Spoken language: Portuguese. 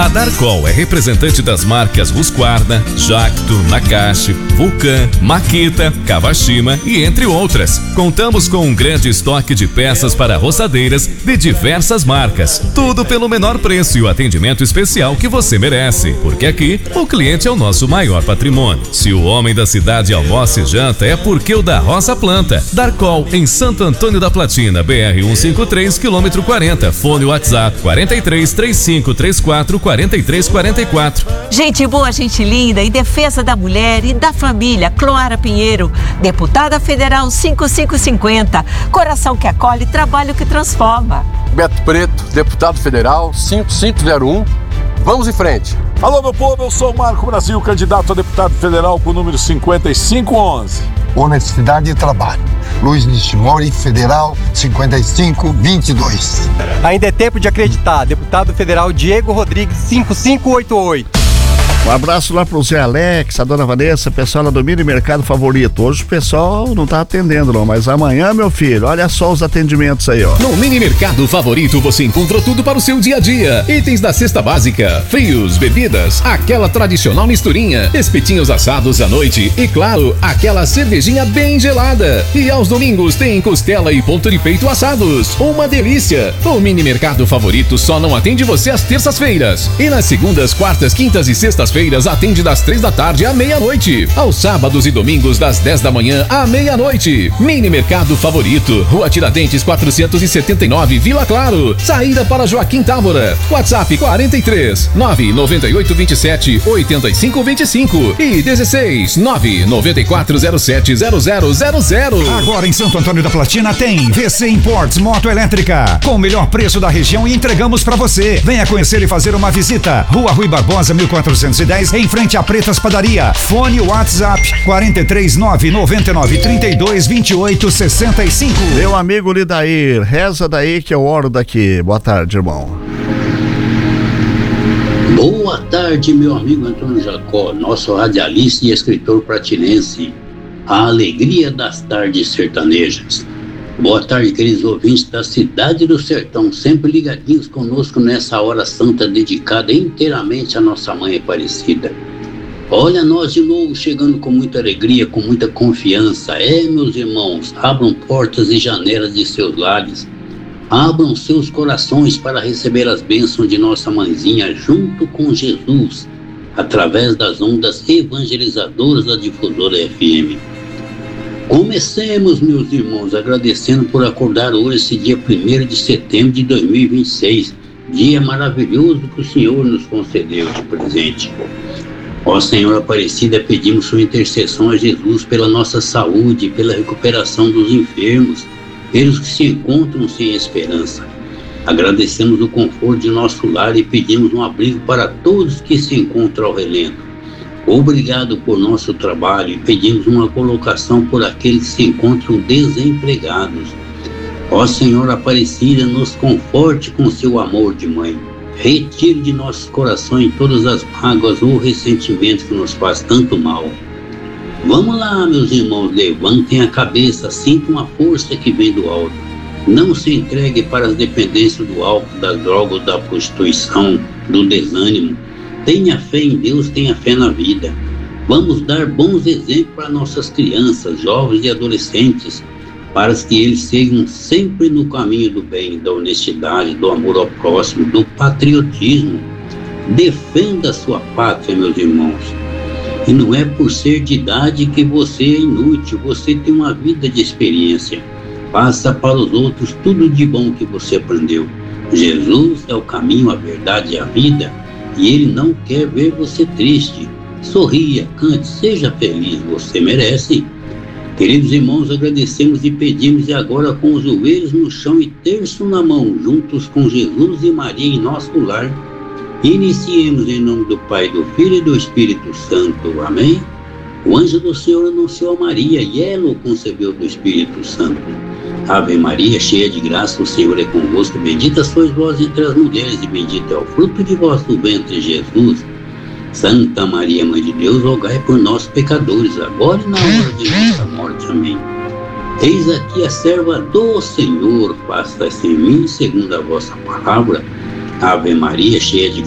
A Darcol é representante das marcas Husqvarna, Jacto, Nakashi, Vulcan, Makita, Kawashima e entre outras. Contamos com um grande estoque de peças para roçadeiras de diversas marcas. Tudo pelo menor preço e o atendimento especial que você merece. Porque aqui, o cliente é o nosso maior patrimônio. Se o homem da cidade almoça e janta, é porque o da roça planta. Darcol, em Santo Antônio da Platina, BR 153, quilômetro 40. Fone WhatsApp 43 35 34 43 44. Gente boa, gente linda, em defesa da mulher e da família, Cloara Pinheiro, deputada federal 5550. Coração que acolhe, trabalho que transforma. Beto Preto, deputado federal 5501. Vamos em frente. Alô, meu povo, eu sou o Marco Brasil, candidato a deputado federal com o número 5511. Honestidade e trabalho. Luiz Nishimori, federal 5522. Ainda é tempo de acreditar. Deputado federal Diego Rodrigues 5588. Um abraço lá pro Zé Alex, a dona Vanessa, pessoal lá do Mini Mercado Favorito. Hoje o pessoal não tá atendendo não, mas amanhã, meu filho, olha só os atendimentos aí, ó. No Mini Mercado Favorito você encontra tudo para o seu dia a dia. Itens da cesta básica, frios, bebidas, aquela tradicional misturinha, espetinhos assados à noite e, claro, aquela cervejinha bem gelada. E aos domingos tem costela e ponto de peito assados. Uma delícia! O Mini Mercado Favorito só não atende você às terças-feiras. E nas segundas, quartas, quintas e sextas-feiras atende das 3 da tarde à meia-noite. Aos sábados e domingos das 10 da manhã à meia-noite. Mini Mercado Favorito, Rua Tiradentes 479, Vila Claro. Saída para Joaquim Távora. WhatsApp 43 998 27 85 25 e 16 99407 0000. Agora em Santo Antônio da Platina tem VC Imports Moto Elétrica. Com o melhor preço da região e entregamos para você. Venha conhecer e fazer uma visita. Rua Rui Barbosa 1410, em frente a Pretas Padaria. Fone WhatsApp 439 99 32 28 65. Meu amigo Lidair, reza daí que eu oro daqui. Boa tarde, irmão. Boa tarde, meu amigo Antônio Jacó, nosso radialista e escritor pratinense. A alegria das tardes sertanejas. Boa tarde, queridos ouvintes da Cidade do Sertão, sempre ligadinhos conosco nessa hora santa dedicada inteiramente à nossa Mãe Aparecida. Olha nós de novo chegando com muita alegria, com muita confiança. Meus irmãos, abram portas e janelas de seus lares. Abram seus corações para receber as bênçãos de nossa mãezinha junto com Jesus, através das ondas evangelizadoras da Difusora FM. Comecemos, meus irmãos, agradecendo por acordar hoje, esse dia 1º de setembro de 2026, dia maravilhoso que o Senhor nos concedeu de presente. Ó Senhor Aparecida, pedimos sua intercessão a Jesus pela nossa saúde, pela recuperação dos enfermos, pelos que se encontram sem esperança. Agradecemos o conforto de nosso lar e pedimos um abrigo para todos que se encontram ao relento. Obrigado por nosso trabalho e pedimos uma colocação por aqueles que se encontram desempregados. Ó Senhora Aparecida, nos conforte com seu amor de mãe. Retire de nossos corações todas as mágoas ou ressentimentos que nos faz tanto mal. Vamos lá, meus irmãos, levantem a cabeça, sintam a força que vem do alto. Não se entregue para as dependências do álcool, das drogas, da prostituição, do desânimo. Tenha fé em Deus, tenha fé na vida. Vamos dar bons exemplos para nossas crianças, jovens e adolescentes, para que eles sigam sempre no caminho do bem, da honestidade, do amor ao próximo, do patriotismo. Defenda a sua pátria, meus irmãos. E não é por ser de idade que você é inútil, você tem uma vida de experiência. Passa para os outros tudo de bom que você aprendeu. Jesus é o caminho, a verdade e a vida. E Ele não quer ver você triste. Sorria, cante, seja feliz, você merece. Queridos irmãos, agradecemos e pedimos, e agora com os joelhos no chão e terço na mão, juntos com Jesus e Maria em nosso lar, iniciemos em nome do Pai, do Filho e do Espírito Santo. Amém? O anjo do Senhor anunciou a Maria e ela o concebeu do Espírito Santo. Ave Maria, cheia de graça, o Senhor é convosco, bendita sois vós entre as mulheres e bendito é o fruto de vosso ventre, Jesus. Santa Maria, Mãe de Deus, rogai por nós pecadores, agora e na hora de nossa morte. Amém. Eis aqui a serva do Senhor, faça-se em mim segundo a vossa palavra. Ave Maria, cheia de